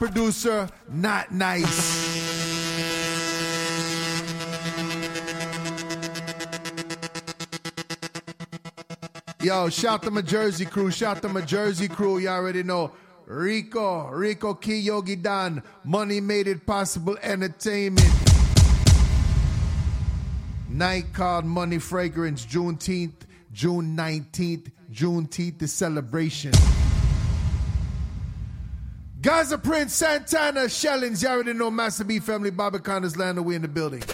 producer, Not Nice. Yo, shout to my Jersey crew. You already know. Rico Key Yogi Dan. Money Made It Possible Entertainment. Night called Money Fragrance, Juneteenth, June 19th. Juneteenth is celebration. Gaza Prince, Santana, Shellings. You already know. Master B family, Bobby Connor's land. We in the building.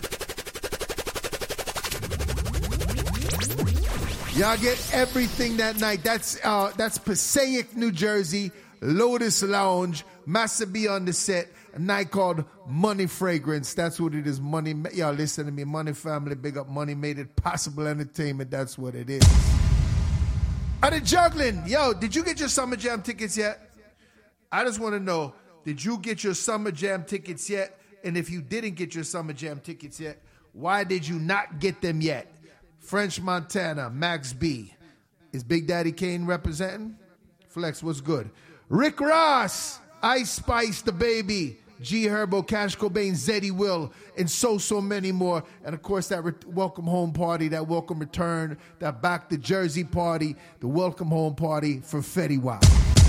Y'all get everything that night. That's Passaic, New Jersey, Lotus Lounge, Master B on the set. A night called Money Fragrance. That's what it is. Money. Y'all listen to me. Money family, big up. Money Made It Possible Entertainment. That's what it is. Are they juggling? Yo, did you get your Summer Jam tickets yet? I just want to know, did you get your Summer Jam tickets yet? And if you didn't get your Summer Jam tickets yet, why did you not get them yet? French Montana, Max B. Is Big Daddy Kane representing? Flex, what's good? Rick Ross, Ice Spice, The Baby, G Herbo, Cash Cobain, Zeddy Will, and so many more. And of course, that welcome home party, that welcome return, that back to Jersey party, the welcome home party for Fetty Wap.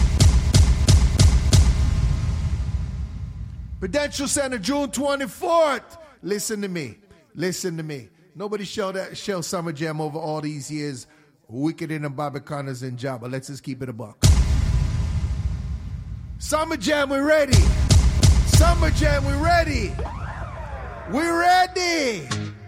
Prudential Center, June 24th. Listen to me. Nobody shelled Summer Jam over all these years. Wicked in the Bobby Connors and Jabba. Let's just keep it a buck. Summer Jam, we're ready. Summer Jam, we're ready. We're ready.